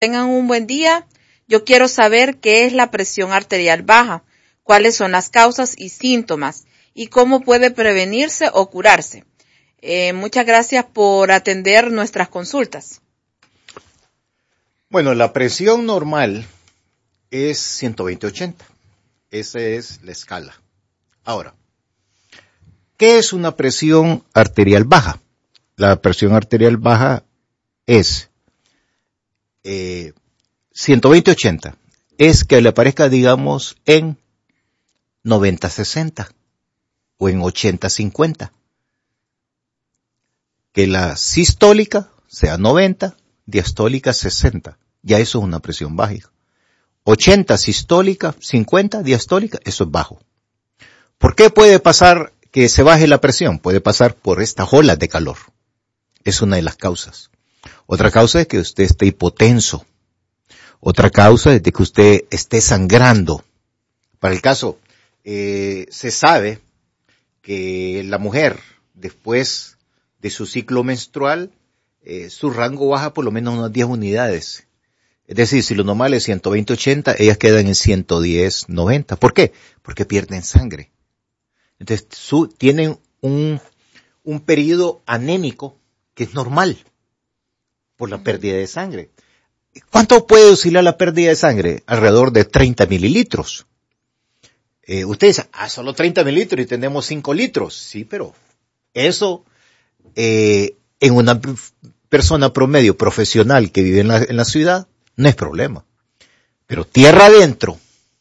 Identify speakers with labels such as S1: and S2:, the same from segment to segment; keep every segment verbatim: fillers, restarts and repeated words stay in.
S1: Tengan un buen día. Yo quiero saber qué es la presión arterial baja, cuáles son las causas y síntomas y cómo puede prevenirse o curarse. Eh, muchas gracias por atender nuestras consultas.
S2: Bueno, la presión normal es ciento veinte ochenta. Esa es la escala. Ahora, ¿qué es una presión arterial baja? La presión arterial baja es eh, ciento veinte ochenta. Es que le aparezca, digamos, en noventa sesenta o en ochenta cincuenta. Que la sistólica sea noventa, diastólica sesenta. Ya eso es una presión baja. ochenta sistólica, cincuenta diastólica, eso es bajo. ¿Por qué puede pasar que se baje la presión? Puede pasar por estas olas de calor. Es una de las causas. Otra causa es que usted esté hipotenso. Otra causa es de que usted esté sangrando. Para el caso, eh, se sabe que la mujer, después de su ciclo menstrual, eh, su rango baja por lo menos unas diez unidades. Es decir, si lo normal es ciento veinte ochenta, ellas quedan en ciento diez noventa. ¿Por qué? Porque pierden sangre. Entonces, su, tienen un, un periodo anémico que es normal por la pérdida de sangre. ¿Cuánto puede oscilar la pérdida de sangre? Alrededor de treinta mililitros. Eh, ustedes dicen, ah, solo treinta mililitros y tenemos cinco litros. Sí, pero eso eh, en una persona promedio profesional que vive en la, en la ciudad no es problema. Pero tierra adentro,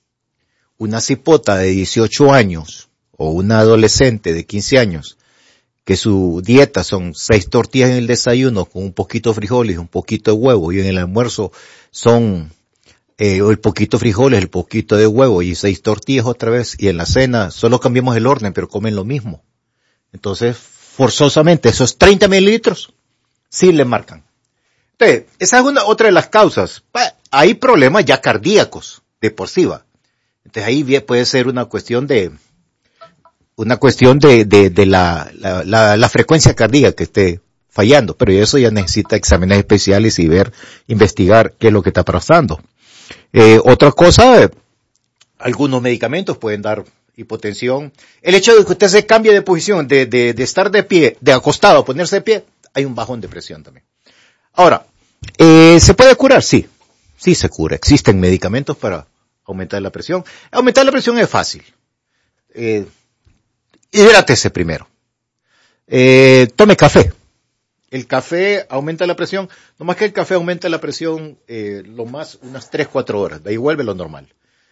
S2: una cipota de dieciocho años o una adolescente de quince años, que su dieta son seis tortillas en el desayuno con un poquito de frijoles, un poquito de huevo, y en el almuerzo son eh, el poquito de frijoles, el poquito de huevo y seis tortillas otra vez, y en la cena solo cambiamos el orden, pero comen lo mismo. Entonces, forzosamente, esos treinta mililitros sí le marcan. Entonces, esa es una, otra de las causas. Hay problemas ya cardíacos, de por sí va. Entonces ahí puede ser una cuestión de una cuestión de, de, de la, la, la, la frecuencia cardíaca que esté fallando, pero eso ya necesita exámenes especiales y ver, investigar qué es lo que está pasando. Eh, otra cosa, eh, algunos medicamentos pueden dar hipotensión. El hecho de que usted se cambie de posición, de, de, de estar de pie, de acostado a ponerse de pie, hay un bajón de presión también. Ahora, eh, ¿se puede curar? Sí, sí se cura. Existen medicamentos para aumentar la presión. Aumentar la presión es fácil. Eh, hidrátese primero. Eh, tome café. El café aumenta la presión. No más que el café aumenta la presión eh, lo más unas tres, cuatro horas. De ahí vuelve lo normal.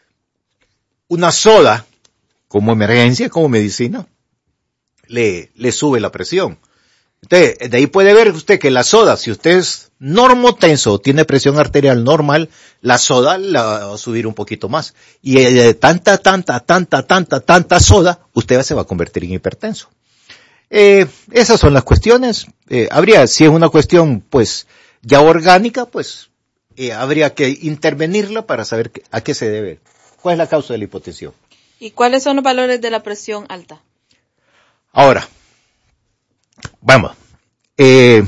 S2: Una soda, como emergencia, como medicina, le, le sube la presión. Entonces, de ahí puede ver usted que la soda, si usted es normotenso, tiene presión arterial normal, la soda la va a subir un poquito más. Y de tanta, tanta, tanta, tanta, tanta soda, usted se va a convertir en hipertenso. Eh, esas son las cuestiones. Eh, habría, si es una cuestión, pues, ya orgánica, pues, eh, habría que intervenirla para saber que, a qué se debe. ¿Cuál es la causa de la hipotensión?
S1: ¿Y cuáles son los valores de la presión alta?
S2: Ahora, vamos, eh,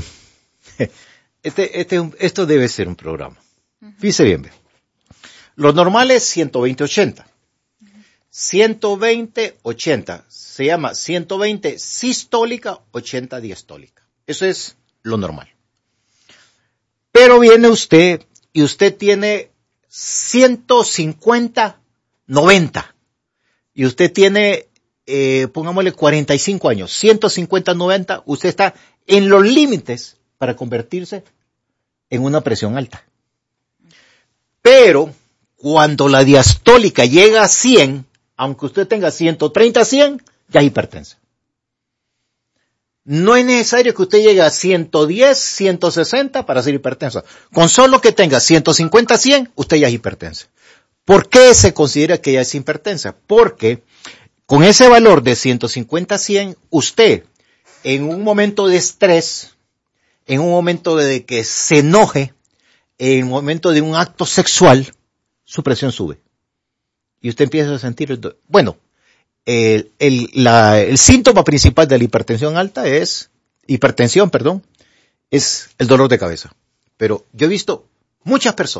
S2: este, este, esto debe ser un programa. Uh-huh. Fíjese bien, bien. Lo normal es ciento veinte ochenta. Uh-huh. ciento veinte ochenta. Se llama ciento veinte sistólica, ochenta diastólica. Eso es lo normal. Pero viene usted y usted tiene ciento cincuenta noventa. Y usted tiene Eh, pongámosle cuarenta y cinco años, ciento cincuenta noventa, usted está en los límites para convertirse en una presión alta. Pero cuando la diastólica llega a cien, aunque usted tenga ciento treinta cien, ya es hipertensa. No es necesario que usted llegue a ciento diez, ciento sesenta para ser hipertensa. Con solo que tenga ciento cincuenta cien, usted ya es hipertensa. ¿Por qué se considera que ya es hipertensa? Porque con ese valor de ciento cincuenta a cien, usted, en un momento de estrés, en un momento de que se enoje, en un momento de un acto sexual, su presión sube. Y usted empieza a sentir, el do- bueno, el, el, la, el síntoma principal de la hipertensión alta es, hipertensión, perdón, es el dolor de cabeza. Pero yo he visto Muchas personas.